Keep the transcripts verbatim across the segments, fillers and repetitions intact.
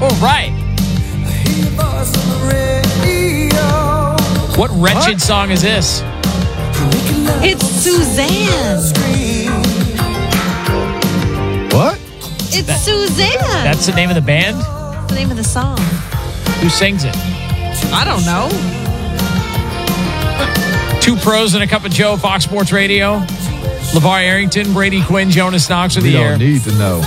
All right. What wretched What? song is this? It's Suzanne. What? It's That- Suzanne. That's the name of the band? That's the name of the song. Who sings it? I don't know. Two pros and a cup of Joe, Fox Sports Radio. LeVar Arrington, Brady Quinn, Jonas Knox with We the don't air. need to know.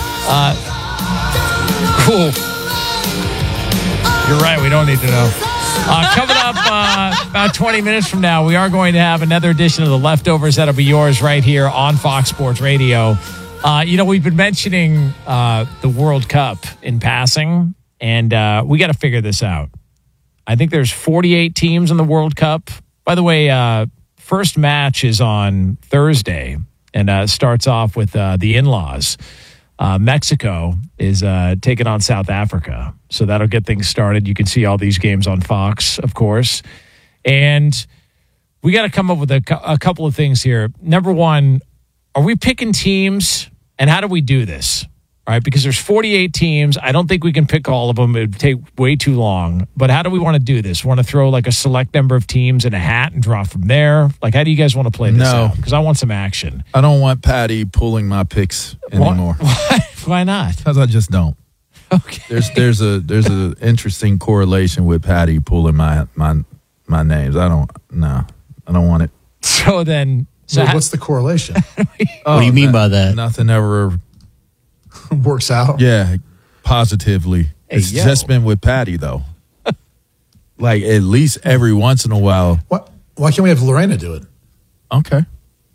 Cool. You're right. We don't need to know. Uh, coming up uh, about twenty minutes from now, we are going to have another edition of The Leftovers that'll be yours right here on Fox Sports Radio. Uh, you know, we've been mentioning uh, the World Cup in passing, and uh, we got to figure this out. I think there's forty-eight teams in the World Cup. By the way, uh, first match is on Thursday, and uh, starts off with uh, the in-laws. Uh, Mexico is uh, taking on South Africa. So that'll get things started. You can see all these games on Fox, of course. And we got to come up with a, cu- a couple of things here. Number one, are we picking teams? And how do we do this? All right, because there's forty-eight teams. I don't think we can pick all of them. It would take way too long. But how do we want to do this? Want to throw like a select number of teams in a hat and draw from there? Like, how do you guys want to play this No. out? Because I want some action. I don't want Patty pulling my picks anymore. Why, why not? Because I just don't. Okay. There's there's a there's an interesting correlation with Patty pulling my my my names. I don't no. I don't want it. So then, so Well, ha- what's the correlation? Oh, What do you mean no- by that? Nothing ever. Works out. Yeah, positively. Hey, it's yo. just been with Patty though. Like at least every once in a while. What? Why can't we have Lorena do it? Okay.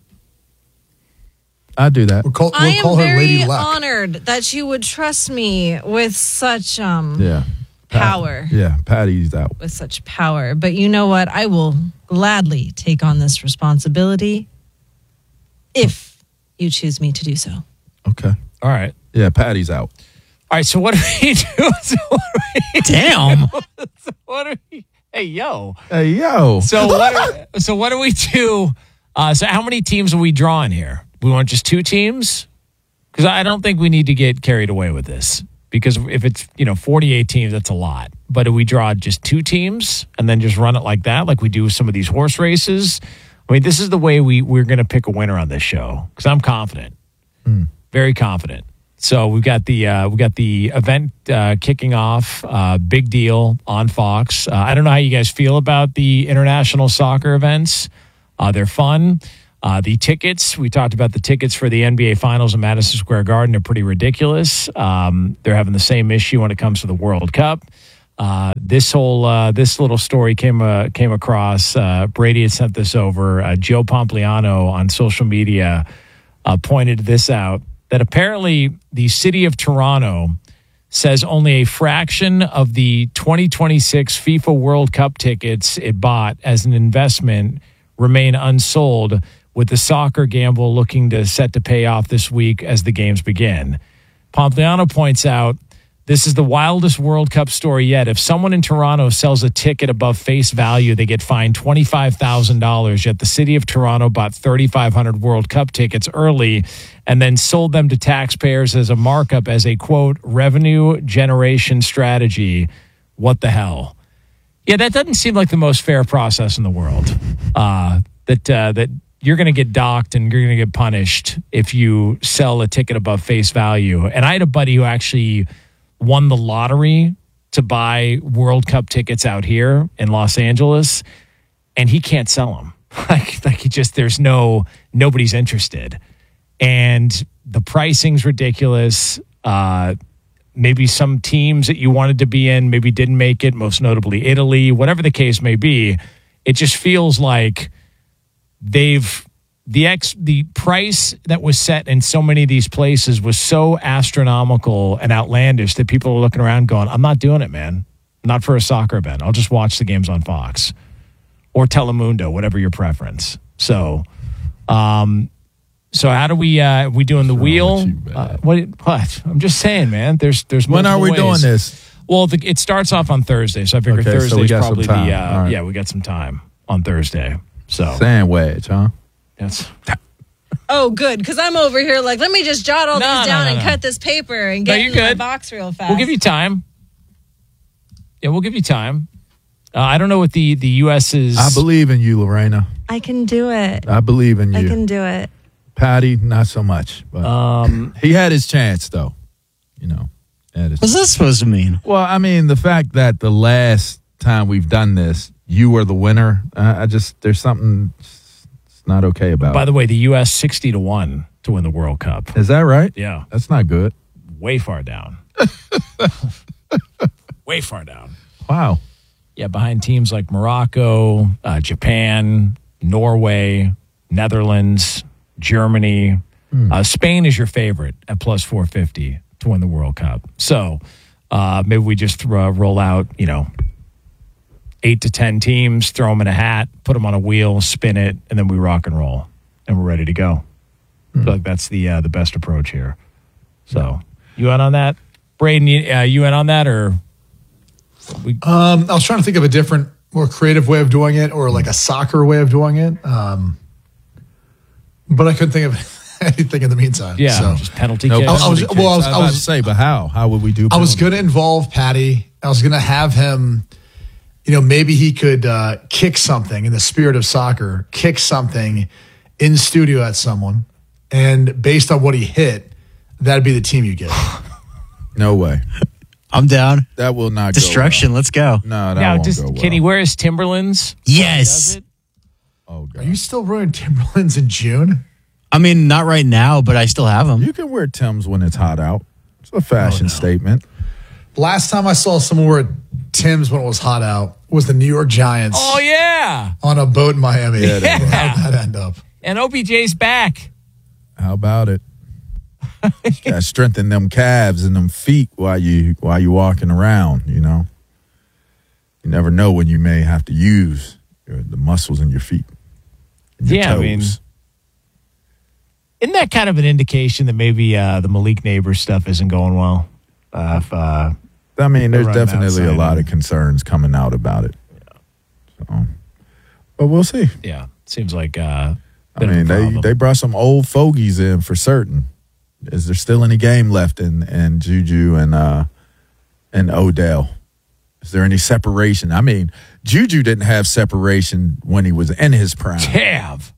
I do that. We'll call, I we'll am call her very Lady Luck. honored that you would trust me with such um Yeah. Pat- power. Yeah, Patty's out. with such power. But you know what? I will gladly take on this responsibility if you choose me to do so. Okay. all right. Yeah, Patty's out. All right, so what do we do? So what do we Damn. so what do we, hey, yo. Hey yo. So what do, so what do we do? Uh, so how many teams are we drawing here? We want just two teams? Because I don't think we need to get carried away with this. Because if it's, you know, forty-eight teams, that's a lot. But if we draw just two teams and then just run it like that, like we do with some of these horse races, I mean, this is the way we, we're going to pick a winner on this show. Because I'm confident. Very confident. So we've got the uh, we got the event uh, kicking off. Uh, big deal on Fox. Uh, I don't know how you guys feel about the international soccer events. Uh, they're fun. Uh, the tickets, we talked about the tickets for the N B A Finals in Madison Square Garden. They're pretty ridiculous. Um, they're having the same issue when it comes to the World Cup. Uh, this whole uh, this little story came uh, came across. Uh, Brady had sent this over. Uh, Joe Pompliano on social media uh, pointed this out. That apparently the city of Toronto says only a fraction of the twenty twenty-six FIFA World Cup tickets it bought as an investment remain unsold, with the soccer gamble looking to set to pay off this week as the games begin. Pompliano points out, this is the wildest World Cup story yet. If someone in Toronto sells a ticket above face value, they get fined twenty-five thousand dollars, yet the city of Toronto bought thirty-five hundred World Cup tickets early and then sold them to taxpayers as a markup as a, quote, revenue generation strategy. What the hell? Yeah, that doesn't seem like the most fair process in the world. Uh, that uh, that you're going to get docked and you're going to get punished if you sell a ticket above face value. And I had a buddy who actually won the lottery to buy World Cup tickets out here in Los Angeles, and he can't sell them. like, like he just, there's no, nobody's interested. And the pricing's ridiculous. Uh, maybe some teams that you wanted to be in maybe didn't make it, most notably Italy, whatever the case may be. It just feels like they've, The ex the price that was set in so many of these places was so astronomical and outlandish that people are looking around going, I'm not doing it, man. Not for a soccer event. I'll just watch the games on Fox or Telemundo, whatever your preference. So, um, so how do we uh, we doing the wheel? Uh, what? What? I'm just saying, man. There's there's When are we multiple ways. doing this? Well, the, it starts off on Thursday, so I figure Okay, so Thursday we is got some probably time. the uh, All right. yeah. We got some time on Thursday. So Sandwich, huh? that's. Oh, good, because I'm over here like, let me just jot all No, these no, down no, and no. cut this paper and No, get you're into the good. box real fast. We'll give you time. Yeah, we'll give you time. Uh, I don't know what the, the U S is. I believe in you, Lorena. I can do it. I believe in you. I can do it. Patty, not so much. But Um, he had his chance, though. You know, had his What's that supposed to mean? Well, I mean, the fact that the last time we've done this, you were the winner. Uh, I just there's something it's not okay about. By it. the way, the U S sixty to one to win the World Cup. Is that right? Yeah, That's not good. way far down. Way far down. Wow. Yeah, behind teams like Morocco, uh, Japan, Norway, Netherlands, Germany. Uh, Spain is your favorite at plus four fifty to win the World Cup. So uh, maybe we just throw, roll out, you know, eight to ten teams, throw them in a hat, put them on a wheel, spin it, and then we rock and roll, and we're ready to go. I feel like that's the uh, the best approach here. So you in on that, Braden? You, uh, you in on that, or Um, I was trying to think of a different, more creative way of doing it, or like a soccer way of doing it. Um, but I couldn't think of anything in the meantime. yeah, So. just penalty No kicks? I was- penalty well, I was- kicks. I about was- to say, but how? How would we do? I was penalty? going to involve Patty. I was going to have him, you know, maybe he could uh, kick something in the spirit of soccer, kick something in studio at someone. And based on what he hit, that'd be the team you get. No way. I'm down. That will not Destruction. Let's go. Go well. No, that Now, won't just go well. can he wear his Timberlands? Does Yes. it? Oh God. Are you still wearing Timberlands in June? I mean, not right now, but I still have them. You can wear Timbs when it's hot out. It's a fashion Oh, no. statement. Last time I saw someone wear Tim's when it was hot out was the New York Giants Oh yeah, on a boat in Miami. Yeah, they were. How'd that end up? and O B J's back. How about it? You gotta strengthen them calves and them feet while you while you walking around. You know, you never know when you may have to use your, the muscles in your feet. and your Yeah, I mean, toes. Isn't that kind of an indication that maybe uh, the Malik Neighbors stuff isn't going well? Uh, if, uh, I mean, there's running definitely a outside lot and- of concerns coming out about it. So, but we'll see. yeah, seems like. Uh, I bit of a mean, they problem. they brought some old fogies in for certain. Is there still any game left in, in Juju and uh, and Odell? Is there any separation? I mean, Juju didn't have separation when he was in his prime. Have.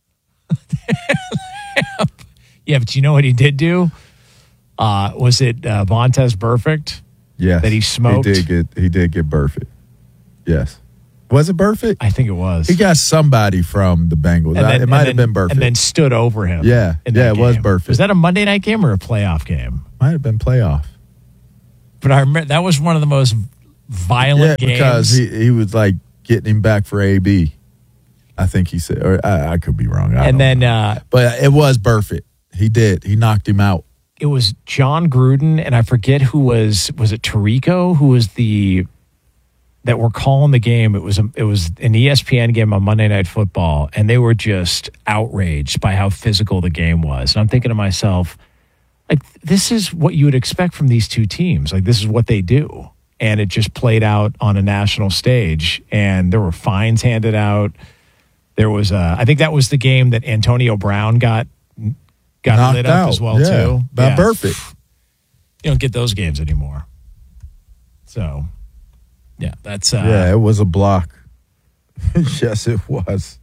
Yeah, but you know what he did do? Uh, was it uh, Montez Perfect? Yes, That he smoked? He did get he did get Burfitt. Yes, was it Burfitt? I think it was. He got somebody from the Bengals. And then- it might and have then- been Burfitt. And then stood over him. Yeah, in yeah, that it was game. Burfitt. Was that a Monday night game or a playoff game? might have been playoff. But I remember that was one of the most violent Yeah, games. because he, he was like getting him back for A B. I think he said, or I, I could be wrong. I and don't then know. uh, but it was Burfitt. He did. He knocked him out. it was John Gruden, and I forget who was was it Tirico who was the that were calling the game. It was a, it was an E S P N game on Monday Night Football, and they were just outraged by how physical the game was. And I'm thinking to myself, like, this is what you would expect from these two teams. Like, this is what they do, and it just played out on a national stage. And there were fines handed out. There was, uh, I think that was the game that Antonio Brown got got Knocked lit up out. as well Yeah, too. by Yeah. Burfitt. You don't get those games anymore. So, yeah, that's uh, Yeah, it was a block. Yes, it was.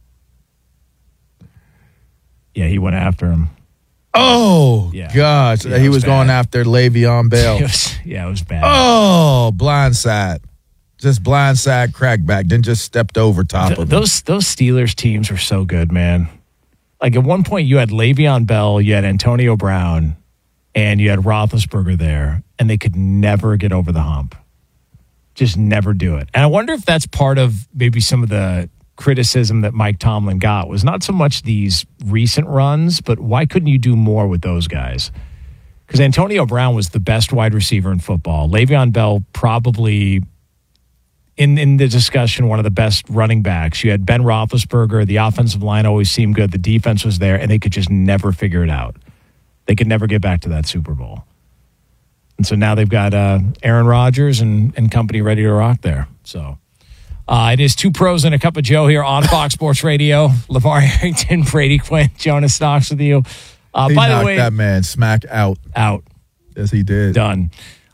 yeah. He went after him. Oh, Yeah. gosh. Yeah, it he was was going bad. after Le'Veon It Bell. was, yeah, it was bad. Oh, blindside. Just blindside crackback. Then just stepped over top Th- of him. those those Steelers teams were so good, man. Like at one point, you had Le'Veon Bell, you had Antonio Brown, and you had Roethlisberger there, and they could never get over the hump. Just never do it. And I wonder if that's part of maybe some of the criticism that Mike Tomlin got was not so much these recent runs, but why couldn't you do more with those guys? Because Antonio Brown was the best wide receiver in football. Le'Veon Bell probably, in, in the discussion, one of the best running backs. You had Ben Roethlisberger. The offensive line always seemed good. The defense was there, and they could just never figure it out. They could never get back to that Super Bowl. And so now they've got uh, Aaron Rodgers and, and company ready to rock there. So uh, it is two pros and a cup of Joe here on Fox Sports Radio. LeVar Arrington, Brady Quinn, Jonas Knox with you. Uh, he by knocked the way, that man smack out. out. Yes, he did. Done.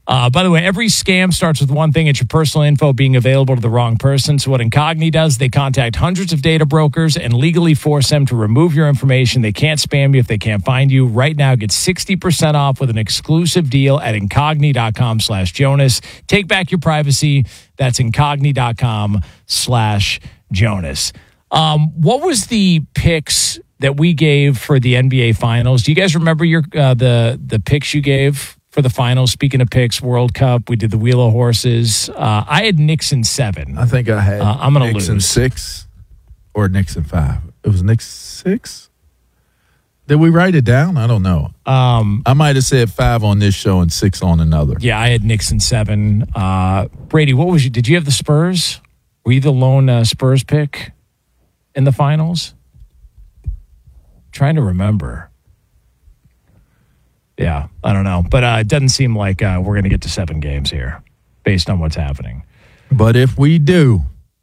Uh, by the way, every scam starts with one thing. It's your personal info being available to the wrong person. So what Incogni does, they contact hundreds of data brokers and legally force them to remove your information. They can't spam you if they can't find you. Right now, get sixty percent off with an exclusive deal at incogni.com slash Jonas. Take back your privacy. That's incogni.com slash Jonas. Um, what was the picks that we gave for the N B A Finals? Do you guys remember your uh, the the picks you gave for the finals? Speaking of picks, World Cup, we did the Wheel of Horses. Uh, I had Knicks in seven. I think I had uh, I'm gonna Knicks in lose. six or Knicks in five. It was Knicks six? Did we write it down? I don't know. Um, I might have said five on this show and six on another. yeah, I had Knicks in seven. Uh, Brady, what was you? Did you have the Spurs? Were you the lone uh, Spurs pick in the finals? Trying to remember. Yeah, I don't know. But uh, it doesn't seem like uh, we're going to get to seven games here based on what's happening. But if we do,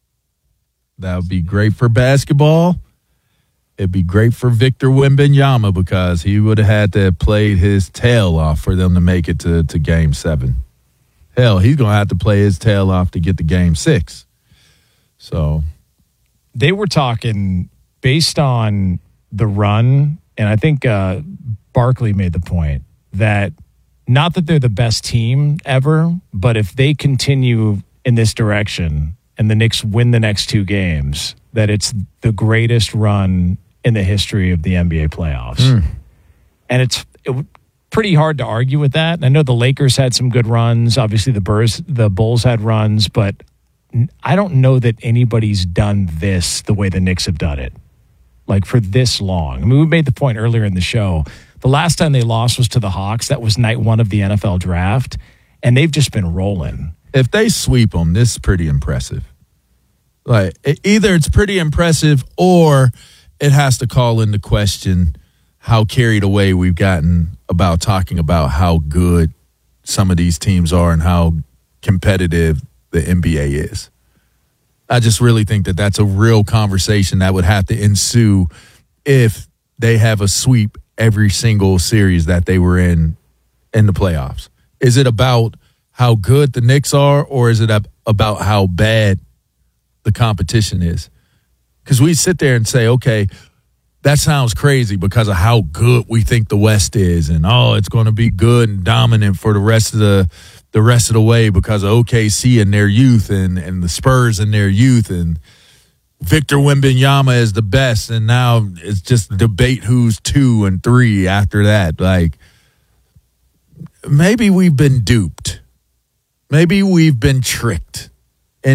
that would be great for basketball. It'd be great for Victor Wembanyama because he would have had to have played his tail off for them to make it to, to game seven. Hell, he's going to have to play his tail off to get to game six. So They were talking based on the run, and I think uh, Barkley made the point that not that they're the best team ever, but if they continue in this direction and the Knicks win the next two games, that it's the greatest run in the history of the N B A playoffs. Mm. And it's it, pretty hard to argue with that. I know the Lakers had some good runs. Obviously, the Bulls, the Bulls had runs, but I don't know that anybody's done this the way the Knicks have done it, like for this long. I mean, we made the point earlier in the show. The last time they lost was to the Hawks. That was night one of the N F L draft, and they've just been rolling. If they sweep them, this is pretty impressive. Like either it's pretty impressive or it has to call into question how carried away we've gotten about talking about how good some of these teams are and how competitive the N B A is. I just really think that that's a real conversation that would have to ensue if they have a sweep every single series that they were in in the playoffs. Is it about how good the Knicks are, or is it about how bad the competition is? Because we sit there and say, okay, that sounds crazy because of how good we think the West is, and oh, it's going to be good and dominant for the rest of the the rest of the way because of O K C and their youth, and and the Spurs and their youth, and Victor Wembanyama is the best, and now it's just a debate who's two and three after that. Like, maybe we've been duped. Maybe we've been tricked.